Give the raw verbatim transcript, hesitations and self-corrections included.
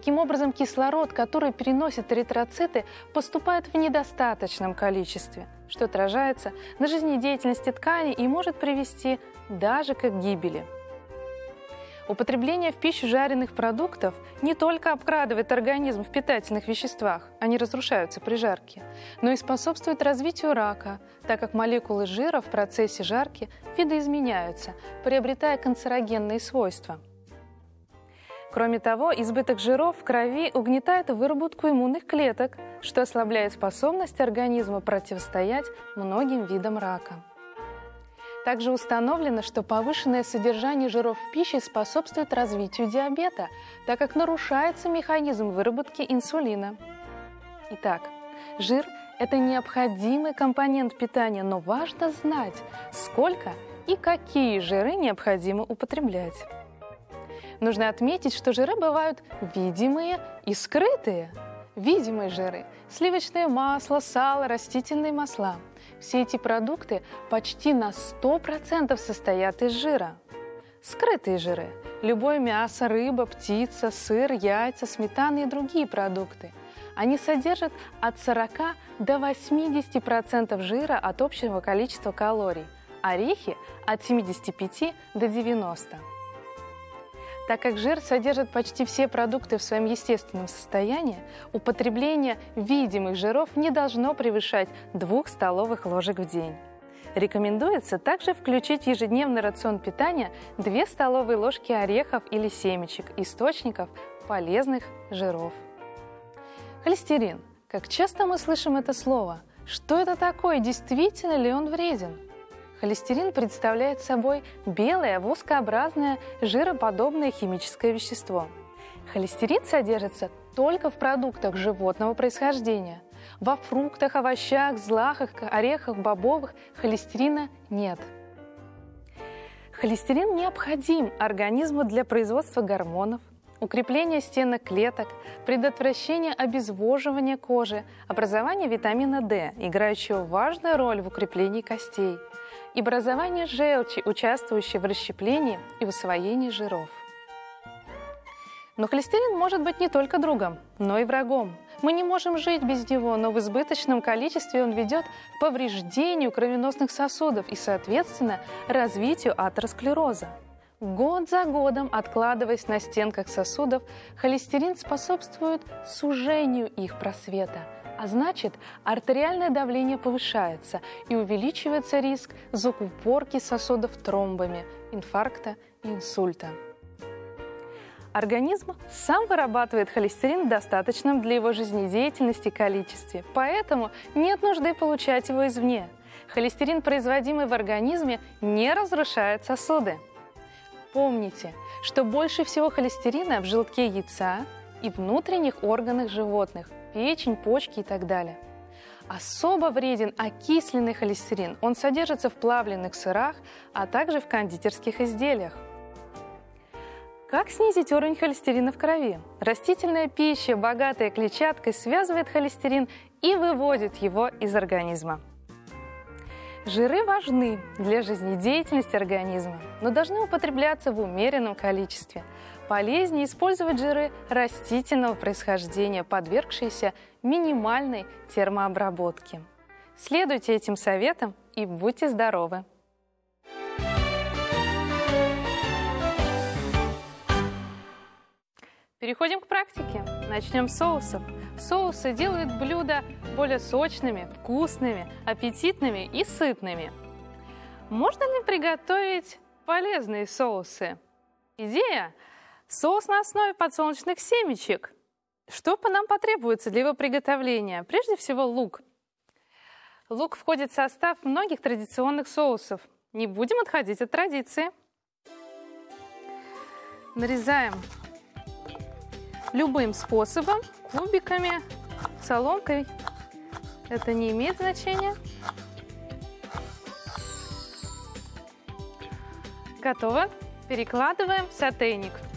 Таким образом, кислород, который переносят эритроциты, поступает в недостаточном количестве, что отражается на жизнедеятельности тканей и может привести даже к их гибели. Употребление в пищу жареных продуктов не только обкрадывает организм в питательных веществах, они разрушаются при жарке, но и способствует развитию рака, так как молекулы жира в процессе жарки видоизменяются, приобретая канцерогенные свойства. Кроме того, избыток жиров в крови угнетает выработку иммунных клеток, что ослабляет способность организма противостоять многим видам рака. Также установлено, что повышенное содержание жиров в пище способствует развитию диабета, так как нарушается механизм выработки инсулина. Итак, жир – это необходимый компонент питания, но важно знать, сколько и какие жиры необходимо употреблять. Нужно отметить, что жиры бывают видимые и скрытые. Видимые жиры – сливочное масло, сало, растительные масла. Все эти продукты почти на сто процентов состоят из жира. Скрытые жиры – любое мясо, рыба, птица, сыр, яйца, сметана и другие продукты. Они содержат от сорока до восьмидесяти процентов жира от общего количества калорий, орехи – от семидесяти пяти до девяноста процентов. Так как жир содержит почти все продукты в своем естественном состоянии, употребление видимых жиров не должно превышать двух столовых ложек в день. Рекомендуется также включить в ежедневный рацион питания две столовые ложки орехов или семечек, источников полезных жиров. Холестерин. Как часто мы слышим это слово? Что это такое? Действительно ли он вреден? Холестерин представляет собой белое, воскообразное, жироподобное химическое вещество. Холестерин содержится только в продуктах животного происхождения. Во фруктах, овощах, злаках, орехах, бобовых холестерина нет. Холестерин необходим организму для производства гормонов, укрепления стенок клеток, предотвращения обезвоживания кожи, образования витамина D, играющего важную роль в укреплении костей, и образование желчи, участвующей в расщеплении и усвоении жиров. Но холестерин может быть не только другом, но и врагом. Мы не можем жить без него, но в избыточном количестве он ведет к повреждению кровеносных сосудов и, соответственно, развитию атеросклероза. Год за годом, откладываясь на стенках сосудов, холестерин способствует сужению их просвета, а значит, артериальное давление повышается и увеличивается риск закупорки сосудов тромбами, инфаркта и инсульта. Организм сам вырабатывает холестерин в достаточном для его жизнедеятельности количестве, поэтому нет нужды получать его извне. Холестерин, производимый в организме, не разрушает сосуды. Помните, что больше всего холестерина в желтке яйца и внутренних органах животных, печень, почки и так далее. Особо вреден окисленный холестерин. Он содержится в плавленных сырах, а также в кондитерских изделиях. Как снизить уровень холестерина в крови? Растительная пища, богатая клетчаткой, связывает холестерин и выводит его из организма. Жиры важны для жизнедеятельности организма, но должны употребляться в умеренном количестве. Полезнее использовать жиры растительного происхождения, подвергшиеся минимальной термообработке. Следуйте этим советам и будьте здоровы! Переходим к практике. Начнем с соусов. Соусы делают блюда более сочными, вкусными, аппетитными и сытными. Можно ли приготовить полезные соусы? Идея – соус на основе подсолнечных семечек. Что по нам потребуется для его приготовления? Прежде всего лук. Лук входит в состав многих традиционных соусов. Не будем отходить от традиции. Нарезаем любым способом, кубиками, соломкой. Это не имеет значения. Готово. Перекладываем в сотейник.